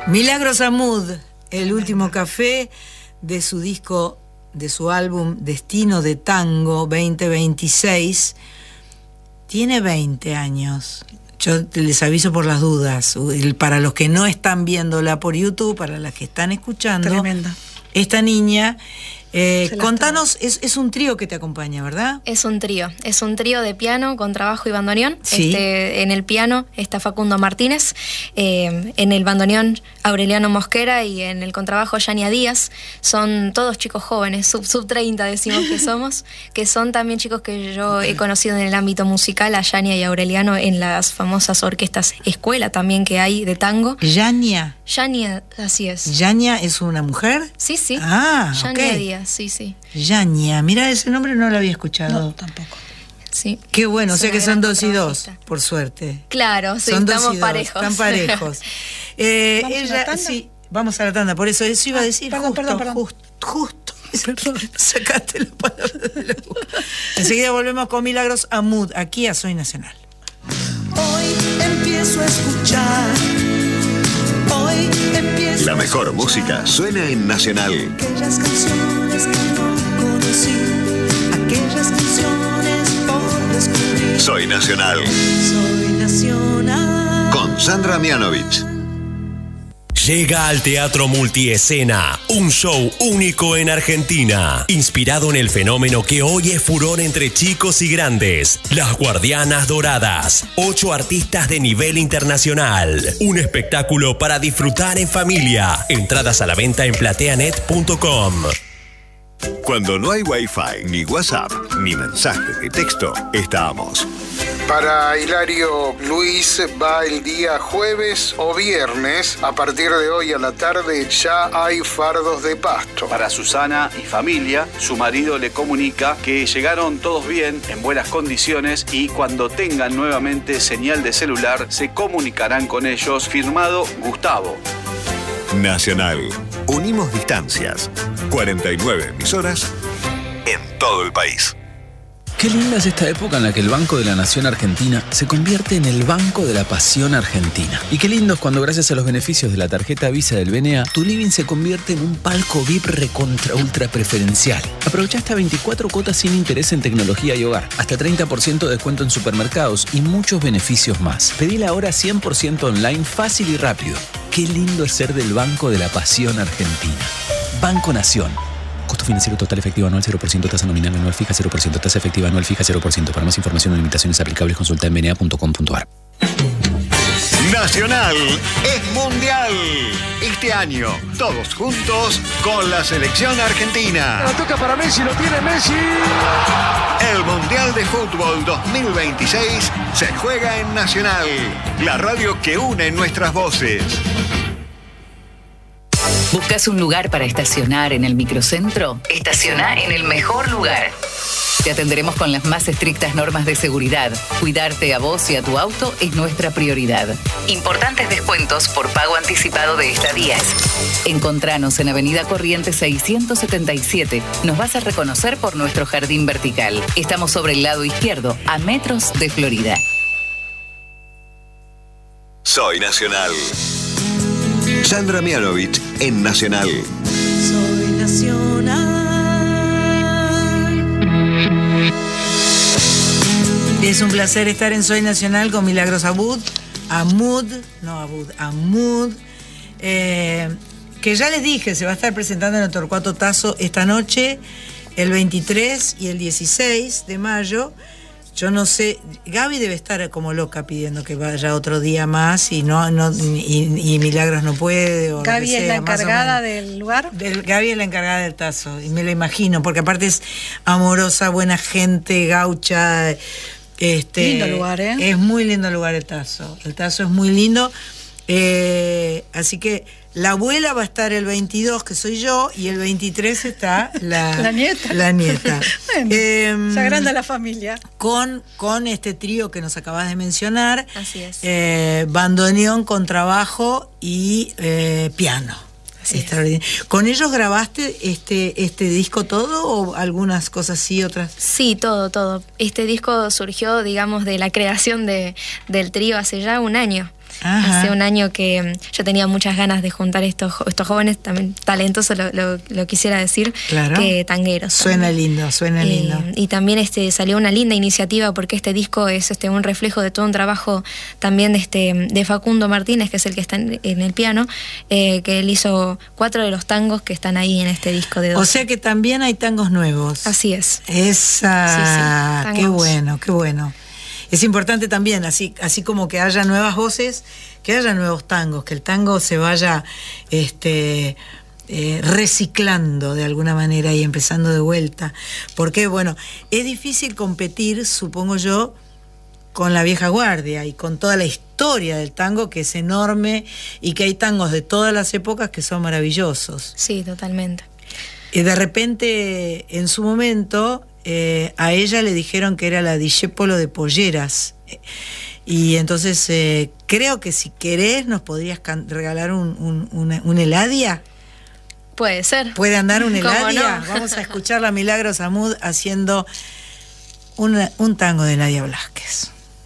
Milagros Amud, el último café de su disco, de su álbum Destino de Tango 2026. Tiene 20 años. Yo les aviso por las dudas. Para los que no están viéndola por YouTube, para las que están escuchando. Tremenda. Esta niña, contanos, es un trío que te acompaña, ¿verdad? Es un trío de piano, contrabajo y bandoneón. Sí. En el piano está Facundo Martínez, en el bandoneón Aureliano Mosquera y en el contrabajo Yania Díaz. Son todos chicos jóvenes, sub 30 decimos que somos, que son también chicos que yo he conocido en el ámbito musical, a Yania y Aureliano, en las famosas orquestas escuela también que hay de tango. Yania, así es. ¿Yania es una mujer? Sí. Ah, Yania ok. Díaz, sí. Yania, mira, ese nombre no lo había escuchado. No, tampoco. Sí. Qué bueno, o sea Es una que son gran 2 y 2, contrabajista. por suerte. Claro, sí, Son 2 estamos y 2, parejos. están parejos. ¿Vamos a la tanda? Sí, vamos a la tanda, por eso iba a decir, perdón. justo. Sacaste la palabra de la boca. Enseguida volvemos con Milagros Amud, aquí a Soy Nacional. Hoy empiezo a escuchar. Hoy empiezo La mejor música suena en Nacional. aquellas canciones que no conocí, aquellas canciones por descubrir. Soy Nacional. Soy nacional. Con Sandra Mianovich. Llega al Teatro Multiescena, un show único en Argentina, inspirado en el fenómeno que hoy es furor entre chicos y grandes, Las Guardianas Doradas, 8 artistas de nivel internacional, un espectáculo para disfrutar en familia, entradas a la venta en plateanet.com. Cuando no hay Wi-Fi, ni WhatsApp, ni mensaje de texto, estamos. Para Hilario Luis va el día jueves o viernes. A partir de hoy a la tarde ya hay fardos de pasto. Para Susana y familia, su marido le comunica que llegaron todos bien, en buenas condiciones, y cuando tengan nuevamente señal de celular se comunicarán con ellos. Firmado Gustavo. Nacional. Unimos distancias. 49 emisoras en todo el país. Qué linda es esta época en la que el Banco de la Nación Argentina se convierte en el Banco de la Pasión Argentina. Y qué lindo es cuando, gracias a los beneficios de la tarjeta Visa del BNA, tu living se convierte en un palco VIP recontra ultra preferencial. Aprovecha hasta 24 cuotas sin interés en tecnología y hogar, hasta 30% de descuento en supermercados y muchos beneficios más. Pedila ahora 100% online, fácil y rápido. Qué lindo es ser del Banco de la Pasión Argentina. Banco Nación. Costo financiero total efectivo anual 0%, tasa nominal anual fija 0%, tasa efectiva anual fija 0%. Para más información o limitaciones aplicables, consulta en bna.com.ar. Nacional es mundial. Este año, todos juntos con la selección argentina. La toca para Messi, lo tiene Messi. El Mundial de Fútbol 2026 se juega en Nacional, la radio que une nuestras voces. ¿Buscas un lugar para estacionar en el microcentro? Estaciona en el mejor lugar. Te atenderemos con las más estrictas normas de seguridad. Cuidarte a vos y a tu auto es nuestra prioridad. Importantes descuentos por pago anticipado de estadías. Encontranos en Avenida Corrientes 677. Nos vas a reconocer por nuestro jardín vertical. Estamos sobre el lado izquierdo, a metros de Florida. Soy Nacional. Sandra Mianovich en Nacional. Soy nacional. Es un placer estar en Soy Nacional con Milagros Amud, que ya les dije, se va a estar presentando en el Torcuato Tazo esta noche, el 23 y el 16 de mayo. Yo no sé, Gaby debe estar como loca pidiendo que vaya otro día más y y Milagros no puede. O Gaby lo que es sea, la encargada del lugar. Gaby es la encargada del Tazo, y me lo imagino, porque aparte es amorosa, buena gente, gaucha. Lindo lugar, ¿eh? Es muy lindo el lugar el Tazo. El Tazo es muy lindo. Así que la abuela va a estar el 22, que soy yo, y el 23 está la nieta. La nieta. Bueno, se agranda la familia. Con este trío que nos acabas de mencionar. Así es. Bandoneón, contrabajo y piano. Extraordinario. ¿Con ellos grabaste este disco todo o algunas cosas sí, otras? Sí, todo. Este disco surgió, digamos, de la creación del trío hace ya un año. Hace un año que yo tenía muchas ganas de juntar estos jóvenes, también talentosos, lo quisiera decir, claro, que tangueros. Suena lindo. Y también salió una linda iniciativa, porque este disco es un reflejo de todo un trabajo también de Facundo Martínez, que es el que está en el piano, que él hizo 4 de los tangos que están ahí en este disco de 12. O sea que también hay tangos nuevos. Así es. Sí, qué bueno, qué bueno. Es importante también, así como que haya nuevas voces, que haya nuevos tangos, que el tango se vaya reciclando de alguna manera y empezando de vuelta. Porque, bueno, es difícil competir, supongo yo, con la vieja guardia y con toda la historia del tango, que es enorme, y que hay tangos de todas las épocas que son maravillosos. Sí, totalmente. Y de repente, en su momento, a ella le dijeron que era la Discépolo de Polleras. Y entonces creo que si querés nos podrías regalar un Eladia. Puede ser. ¿Puede andar un Eladia? No. Vamos a escuchar a Milagros Amud haciendo un tango de Eladia Blasquez.